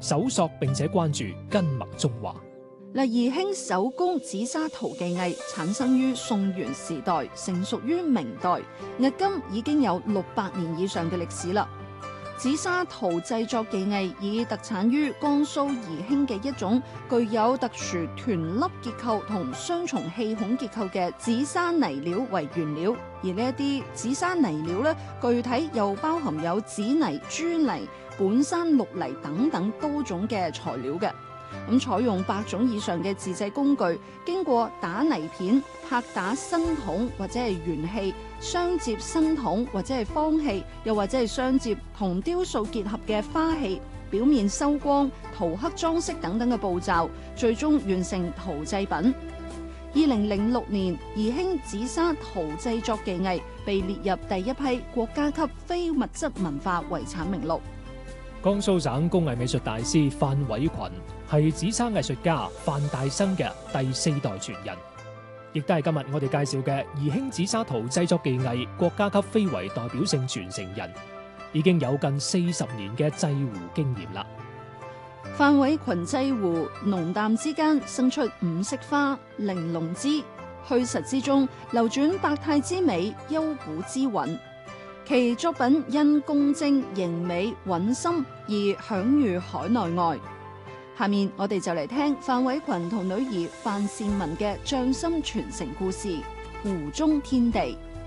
搜索並且關注根脈中華。 宜興手工紫砂陶技藝產生於宋元時代，成熟於明代，迄今已經有600年以上嘅歷史啦。紫砂陶製作技藝以特產於江蘇宜興嘅一種具有特殊團粒結構同雙重氣孔結構嘅紫砂泥料為原料，而呢一啲紫砂泥料咧，具體又包含有紫泥、朱泥、本山綠泥等等多種嘅材料嘅。採用100種以上嘅自製工具，經過打泥片、拍打新筒或者係圓器、雙接新筒或者係方器，又或者係雙接同雕塑結合嘅花器，表面收光、塗刻裝飾等等嘅步驟，最終完成陶製品。2006年，宜興紫砂陶製作技藝被列入第一批國家級非物質文化遺產名錄。 江蘇省工藝美術大師范偉群係紫砂藝術家范大生嘅第4代傳人，亦都係今日我哋介紹嘅宜興紫砂陶製作技藝國家級非遺代表性傳承人，已經有近40年嘅製壺經驗啦。 范偉群製壺濃淡之間生出5色花，玲瓏之虛實之中流轉百態之美，幽古之韻。其作品因工精、形美、韻深而享譽海內外。下面我哋就嚟聽范偉群同女兒范善文嘅匠心傳承故事《壺中天地》。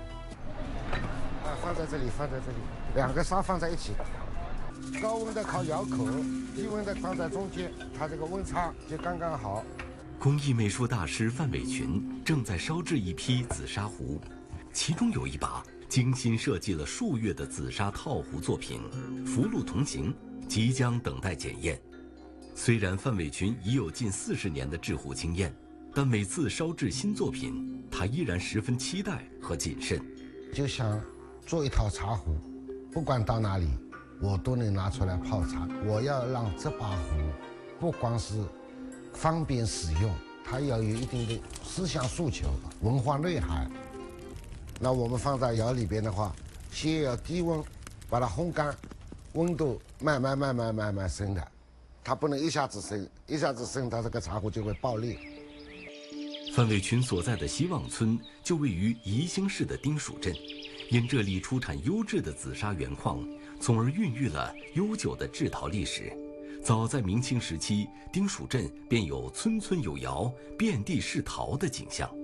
放在這裡，放在這裡，2個砂放在一起，高溫的靠窯口，低溫的放在中間，它這個溫差就剛剛好。 工藝美術大師范偉群正在燒製一批紫砂壺，其中有一把精心設計了數月的紫砂套壺作品《福祿同行》，即將等待檢驗。雖然范偉群已有近40年的製壺經驗，但每次燒製新作品，他依然十分期待和謹慎。 就想做一套茶壺，不管到哪裡，我都能拿出來泡茶。我要讓這把壺不光是方便使用，它要有一定的思想訴求、文化內涵。那我們放在窯裏邊的話，先要低溫把它烘乾，溫度慢慢升的，它不能一下子升，一下子升，它這個茶壺就會爆裂。 范偉群所在的希望村就位於宜興市的丁蜀鎮，因這裡出產優質的紫砂原礦，從而孕育了悠久的製陶歷史。早在明清時期，丁蜀鎮便有村村有窯，遍地是陶的景象。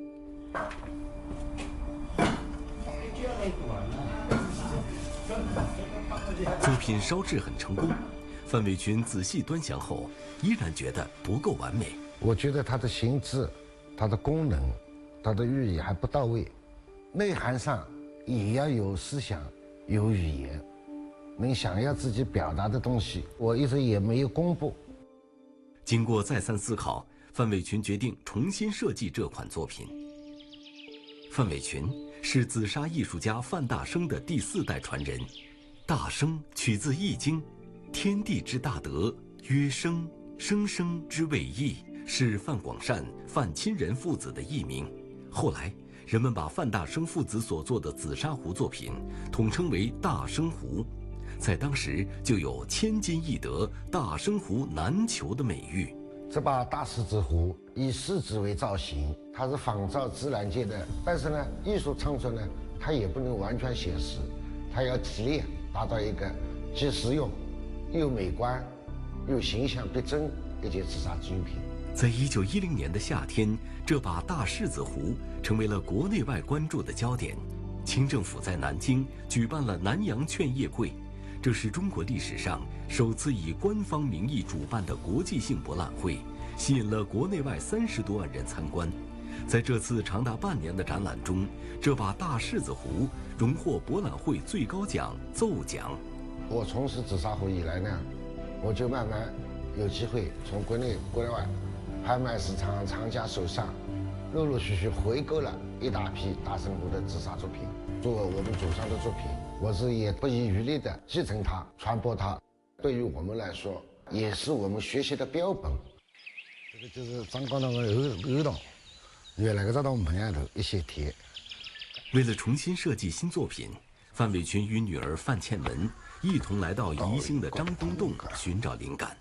作品燒製很成功，范偉群仔細端詳後，依然覺得不夠完美。 我覺得它的形制、它的功能、它的寓意還不到位，內涵上也要有思想、有語言，能想要自己表達的東西，我一直也沒有公布。 經過再三思考，范偉群決定重新設計這款作品。范偉群是紫砂藝術家范大生的第4代傳人。大生取自《易經》，天地之大德，曰生，生生之謂易，是范廣善、范欽仁父子的藝名。後來，人們把范大生父子所做的紫砂壺作品統稱為大生壺，在當時就有千金易得、大生壺難求的美譽。 這把大獅子壺以獅子為造型，它是仿照自然界的，但是呢，藝術創作呢，它也不能完全寫實，它要提煉，達到一個既實用又美觀又形象逼真一件紫砂製品。 在1910年的夏天，這把大柿子壺成為了國內外關注的焦點。清政府在南京舉辦了南洋勸業會，這是中國歷史上首次以官方名義主辦的國際性博覽會，吸引了國內外30多萬人參觀。在這次長達半年的展覽中，這把大柿子壺榮獲博覽會最高獎奏獎。 我從事紫砂壺以來呢，我就慢慢有機會從國內國外拍賣市場藏家手上陸陸續續回購了一大批大生壺的紫砂作品，作為我們祖上的作品，我是也不遺餘力的繼承它、傳播它。對於我們來說，也是我們學習的標本。這個就是張光的耳洞，原來個找到我們棚頭一些貼。 為了重新設計新作品，范偉群與女兒范倩文一同來到宜興的張公洞尋找靈感。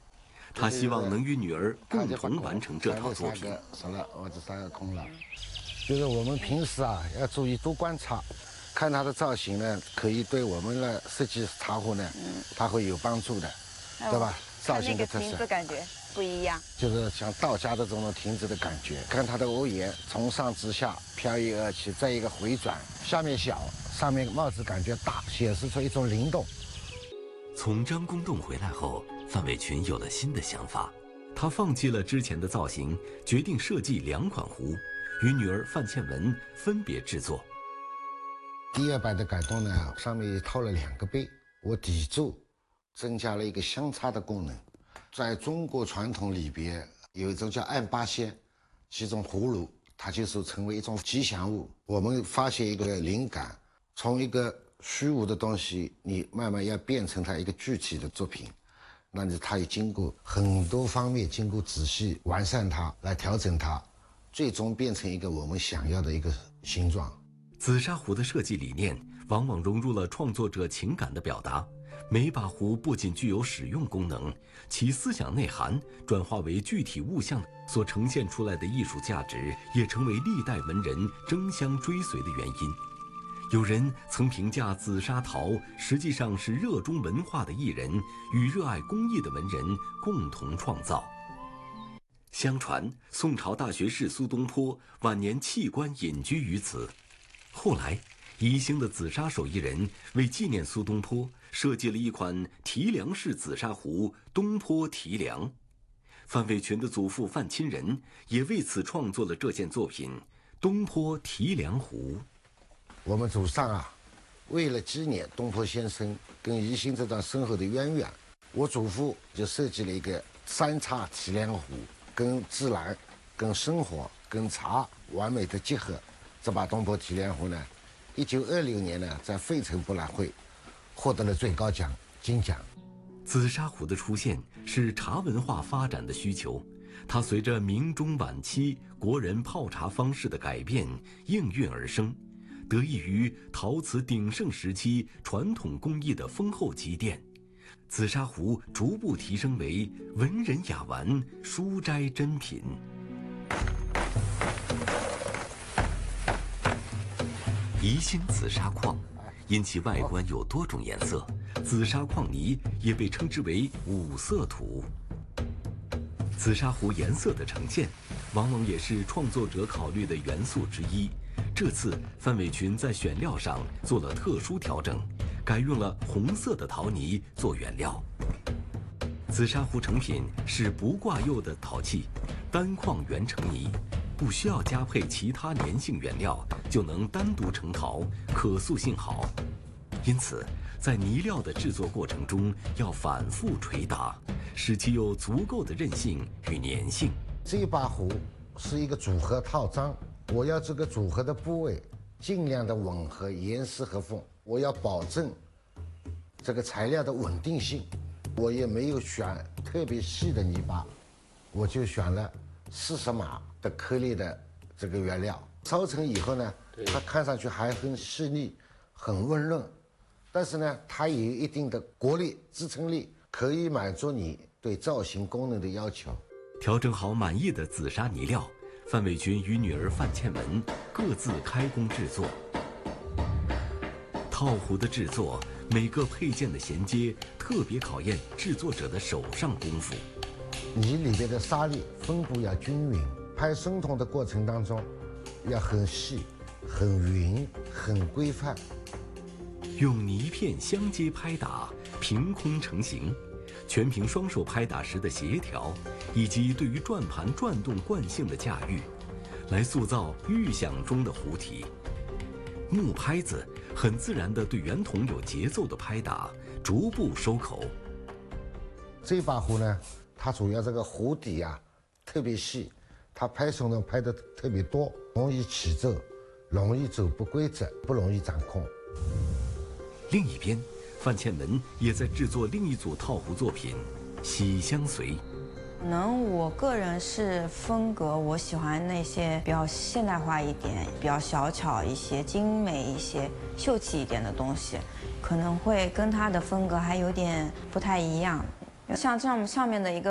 他希望能与女儿共同完成这套作品。 少了，我这3个空了。就是我们平时啊要注意多观察，看它的造型呢，可以对我们的设计茶壶呢，它会有帮助的，对吧？造型的特色。 看那个亭子感觉不一样。 就是像道家的这种亭子的感觉，看它的屋檐从上至下飘逸而起，再一个回转，下面小，上面帽子感觉大，显示出一种灵动。 从张公洞回来后，范伟群有了新的想法，他放弃了之前的造型，决定设计2款壶，与女儿范倩文分别制作。 第2版的改动呢，上面套了2个杯，我底座增加了一个相差的功能。在中国传统里边，有一种叫按八仙，其中葫芦它就是成为一种吉祥物。我们发现一个灵感，从一个虚无的东西，你慢慢要变成它一个具体的作品，那你它也经过很多方面，经过仔细完善它，来调整它，最终变成一个我们想要的一个形状。 紫砂壶的设计理念往往融入了创作者情感的表达，每把壶不仅具有使用功能，其思想内涵转化为具体物象所呈现出来的艺术价值，也成为历代文人争相追随的原因。有人曾评价紫砂陶实际上是热衷文化的艺人与热爱工艺的文人共同创造。相传宋朝大学士苏东坡晚年弃官隐居于此，后来宜兴的紫砂手艺人为纪念苏东坡，设计了一款提梁式紫砂壶东坡提梁。范伟群的祖父范钦仁也为此创作了这件作品东坡提梁壶。 我们祖上啊，为了纪念东坡先生跟宜兴这段深厚的渊源，我祖父就设计了一个3叉提梁壶，跟自然、跟生活、跟茶完美的结合。这把东坡提梁壶呢，1926年呢在费城博览会获得了最高奖金奖。 紫砂壶的出现是茶文化发展的需求，它随着明中晚期国人泡茶方式的改变应运而生，得益于陶瓷鼎盛时期传统工艺的丰厚积淀，紫砂壶逐步提升为文人雅玩、书斋珍品。宜兴紫砂矿因其外观有多种颜色，紫砂矿泥也被称之为5色土。紫砂壶颜色的呈现，往往也是创作者考虑的元素之一。这次范伟群在选料上做了特殊调整，改用了红色的陶泥做原料。紫砂壶成品是不挂釉的陶器，单矿原成泥，不需要加配其他粘性原料就能单独成陶，可塑性好。因此，在泥料的制作过程中要反复捶打，使其有足够的韧性与粘性。 这把壶是一个组合套装，我要这个组合的部位尽量的吻合严丝合缝，我要保证这个材料的稳定性。我也没有选特别细的泥巴，我就选了40码的颗粒的这个原料。烧成以后呢，它看上去还很细腻，很温润，但是呢，它也有一定的国力支撑力，可以满足你对造型功能的要求。 调整好满意的紫砂泥料，范伟群与女儿范倩文各自开工制作。套壶的制作，每个配件的衔接，特别考验制作者的手上功夫。 泥里面的沙粒分布要均匀，拍生铜的过程当中要很细、很匀、很规范。 用泥片相接拍打，凭空成型，全凭双手拍打时的协调，以及对于转盘转动惯性的驾驭，来塑造预想中的壶体。木拍子很自然地对圆筒有节奏的拍打，逐步收口。 这把壶呢，它主要这个壶底啊特别细，它拍生铜拍的特别多，容易起皱，容易走不规则，不容易掌控。 另一边，范倩文也在制作另一组套壶作品《喜相随》。 可能我个人是风格，我喜欢那些比较现代化一点、比较小巧一些、精美一些、秀气一点的东西，可能会跟他的风格还有点不太一样。像这样上面的一个